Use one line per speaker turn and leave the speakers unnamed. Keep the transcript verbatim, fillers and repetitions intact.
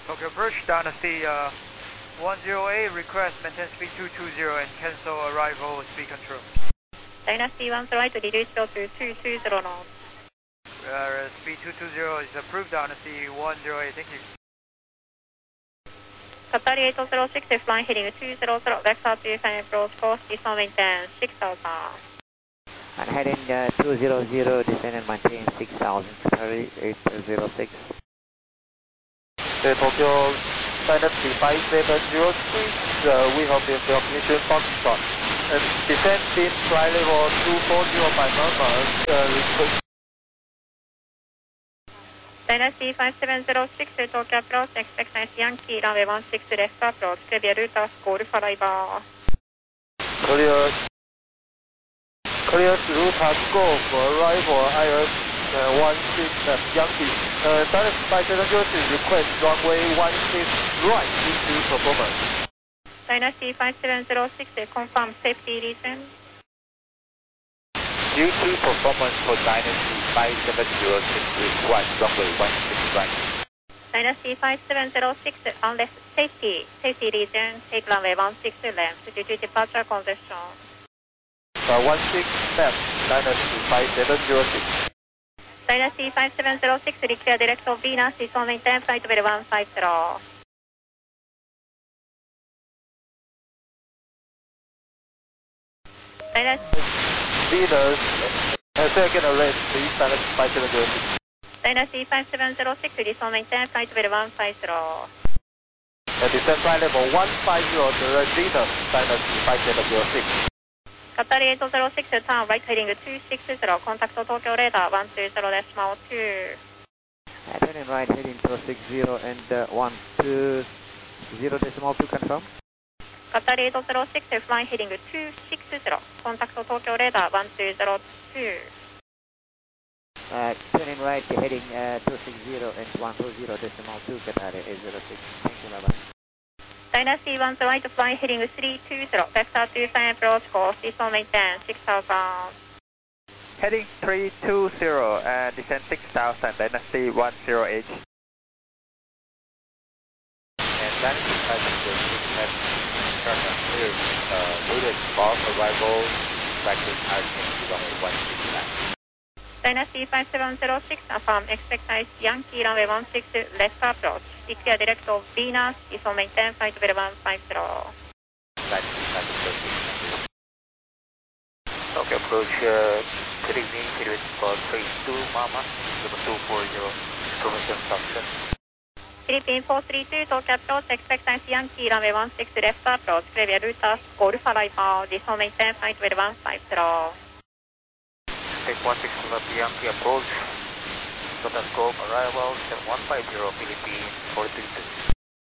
Tokyo approach, Dynasty uh, one zero eight, request maintain speed two two zero and cancel arrival speed control.
Dynasty one zero eight, reduce slow to two two zero knots.
Uh, speed two two zero is approved, Dynasty one zero eight, thank you.
Qatar eight zero six, flying heading two zero zero, vector two five approach, course, descend maintain six thousand.
And heading uh, two zero zero, descend and maintain six thousand, Qatar eight zero six.
The Tokyo Dynasty five seven zero six, uh, we have the recognition Foxtrot. And descending flight level two four zero by normal, uh, request.
Dynasty five seven zero six, Tokyo approach, expect nice Yankee, runway one six left approach, clear route of Golf arrival.
Clear, clear route of Golf arrival, I R S uh, one six left Yankee. Uh, Dynasty five seven zero six, request runway one six right into performance.
Dynasty five seven zero six, confirm safety reason.
Due to performance for Dynasty five seven zero six, request runway one six right.
Dynasty five seven zero six, unless safety, safety reason, take runway one six left due to departure congestion.
Uh, one six left, Dynasty five seven zero six.
Dynasty five seven zero six, declare direct of Venus, descend maintain flight level one five zero. Dynasty,
Venus, uh, second arrest, please, Dynasty five seven zero six.
Dynasty five seven zero six, descend maintain flight level one five zero.
Uh, descend flight level one five zero, direct Venus, Dynasty five seven zero six.
Qatar eight zero six, turn right heading two six zero, contact Tokyo radar one two zero decimal two.
Uh, turning right heading two six zero and uh, one two zero decimal two, confirm.
Qatar eight zero six, flying heading two six zero, contact Tokyo radar one two zero two.
Uh, turning right heading uh, two six zero and one two zero decimal two, Qatar eight zero six. Thank you, bye bye.
Dynasty one zero eight, flying heading three two zero, vector two five approach course, descend maintain six thousand.
Heading three two zero, uh, descend six thousand, Dynasty one zero eight.
And Dynasty five zero six has started clear, uh, waited for arrival, practice R T M runway one six nine.
Dynasty five seven zero six, affirm, expect nice Yankee, runway one six left approach, declare direct of Venus, descend maintain flight level one five zero.
Dynasty five zero six. Okay, approach, uh, good evening, here is for three two Mama, number two four zero, information function.
Philippine four three two, Tokyo approach, expect nice Yankee, runway one six left approach, clear route of Golf arrival, descend maintain flight level one five zero.
Take one six left Yankee approach, Total Golf arrival, seven one five zero, Philippine four three two.